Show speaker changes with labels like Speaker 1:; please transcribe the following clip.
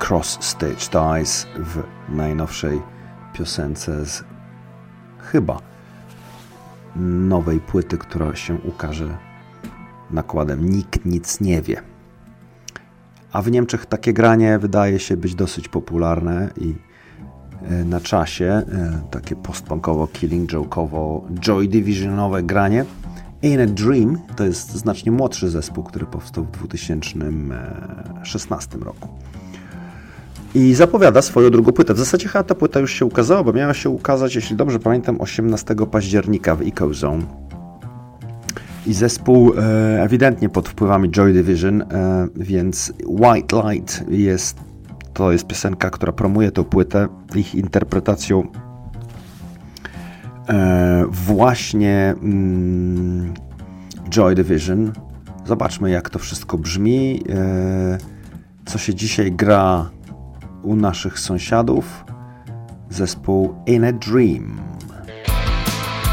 Speaker 1: Cross Stitched Eyes w najnowszej piosence z chyba nowej płyty, która się ukaże nakładem Nikt nic nie wie. A w Niemczech takie granie wydaje się być dosyć popularne i na czasie, takie postpunkowo, Killing Joke'owo, Joy Divisionowe granie. In a Dream to jest znacznie młodszy zespół, który powstał w 2016 roku. I zapowiada swoją drugą płytę. W zasadzie chyba ta płyta już się ukazała, bo miała się ukazać, jeśli dobrze pamiętam, 18 października w Ecozone. I zespół ewidentnie pod wpływami Joy Division, więc White Light to jest piosenka, która promuje tę płytę ich interpretacją właśnie Joy Division. Zobaczmy, jak to wszystko brzmi, co się dzisiaj gra u naszych sąsiadów. Zespół In a Dream.